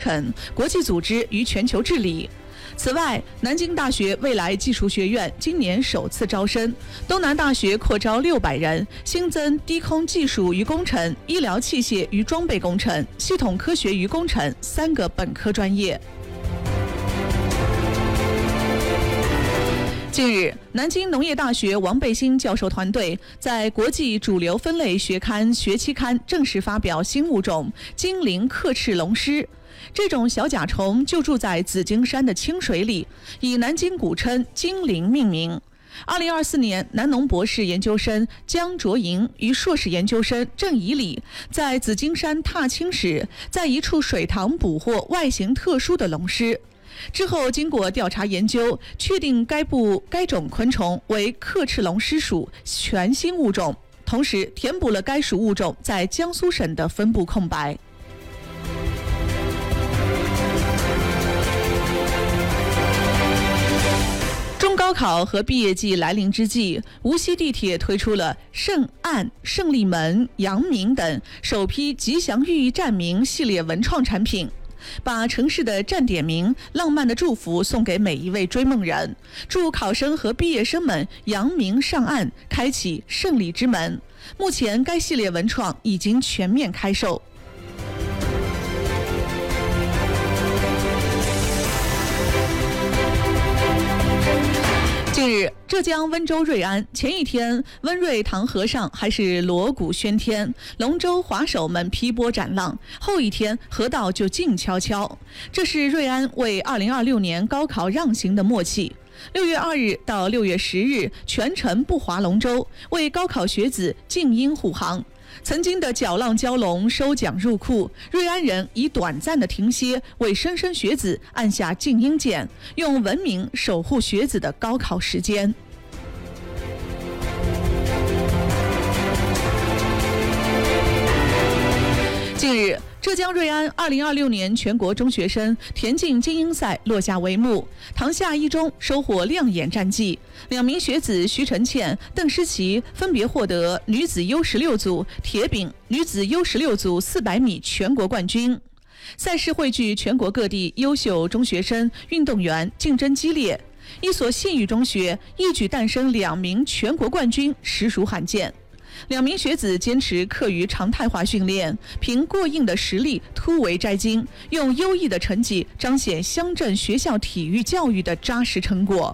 程、国际组织与全球治理。此外，南京大学未来技术学院今年首次招生，东南大学扩招600人，新增低空技术与工程、医疗器械与装备工程、系统科学与工程3个本科专业。近日，南京农业大学王贝新教授团队在国际主流分类学刊学期刊正式发表新物种金鳞克赤龙虱。这种小甲虫就住在紫金山的清水里，以南京古称金鳞命名。2024年，南农博士研究生江卓莹与硕士研究生郑以礼在紫金山踏青时，在一处水塘捕获外形特殊的龙虱。之后经过调查研究，确定该种昆虫为克赤龙虱属全新物种，同时填补了该属物种在江苏省的分布空白。中高考和毕业季来临之际，无锡地铁推出了圣岸、胜利门、阳明等首批吉祥寓意站名系列文创产品，把城市的站点名、浪漫的祝福送给每一位追梦人，祝考生和毕业生们扬名上岸，开启胜利之门。目前该系列文创已经全面开售。近日，浙江温州瑞安前一天，温瑞堂河上还是锣鼓喧天，龙舟划手们劈波斩浪，后一天河道就静悄悄。这是瑞安为2026年高考让行的默契。6月2日到6月10日，全程不划龙舟，为高考学子静音护航。曾经的绞浪蛟龙收奖入库，瑞安人以短暂的停歇为莘莘学子按下静音键，用文明守护学子的高考时间。近日，浙江瑞安2026年全国中学生田径精英赛落下帷幕，塘厦一中收获亮眼战绩，2名学子徐晨倩、邓诗琪分别获得女子 U16 组铁饼、女子 U16 组400米全国冠军。赛事汇聚全国各地优秀中学生运动员，竞争激烈。一所县域中学一举诞生2名全国冠军，实属罕见。2名学子坚持课余常态化训练，凭过硬的实力突围摘金，用优异的成绩彰显乡镇学校体育教育的扎实成果。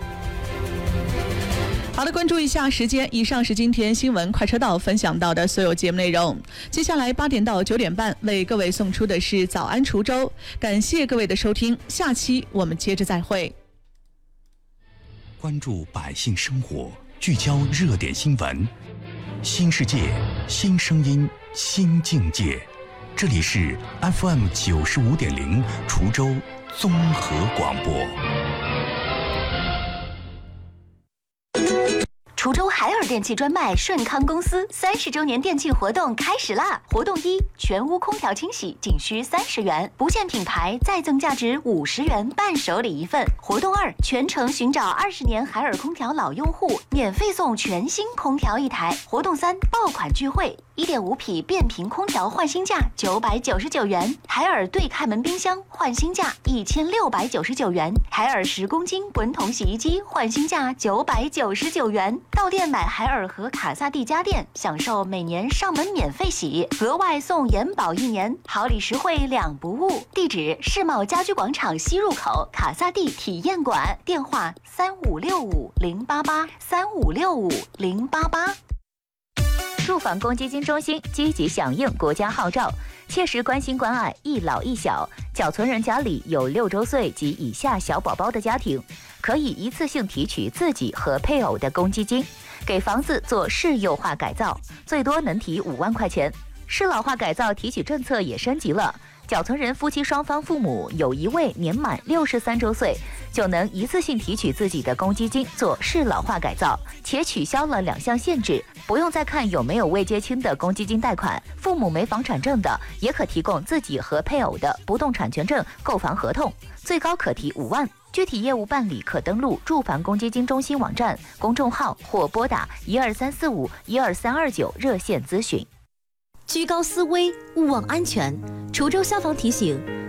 好的，关注一下时间，以上是今天新闻快车道分享到的所有节目内容。接下来8点到9点半为各位送出的是早安滁州，感谢各位的收听，下期我们接着再会。 关注百姓生活，聚焦热点新闻。新世界，新声音，新境界。这里是 FM 95.0滁州综合广播。 滁州海尔电器专卖顺康公司30周年店庆活动开始啦！活动1，全屋空调清洗仅需30元，不限品牌再赠价值50元伴手礼1份。活动2，全程寻找20年海尔空调老用户，免费送全新空调1台。活动3，爆款聚会，1.5匹变频空调换新价999元，海尔对开门冰箱换新价1699元，海尔10公斤滚筒洗衣机换新价999元。到店买海尔和卡萨帝家电，享受每年上门免费洗，额外送延保1年，好礼实惠2不误。地址：世贸家居广场西入口卡萨帝体验馆，电话3565-088，3565-088。住房公积金中心积极响应国家号召，切实关心关爱一老一小。缴存人家里有6周岁及以下小宝宝的家庭，可以一次性提取自己和配偶的公积金，给房子做市幼化改造，最多能提5万块钱。适老化改造提取政策也升级了，缴存人夫妻双方父母有一位年满63周岁，就能一次性提取自己的公积金做适老化改造，且取消了2项限制，不用再看有没有未结清的公积金贷款，父母没房产证的也可提供自己和配偶的不动产权证购房合同，最高可提5万。具体业务办理可登录住房公积金中心网站、公众号或拨打12345-12329热线咨询。 居高思危，勿忘安全。滁州消防提醒：